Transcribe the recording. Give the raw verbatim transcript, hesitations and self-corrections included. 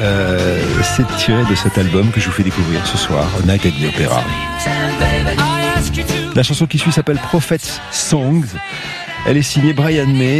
Euh, c'est tiré de cet album que je vous fais découvrir ce soir, Night at the Opera. La chanson qui suit s'appelle Prophets Songs. Elle est signée Brian May.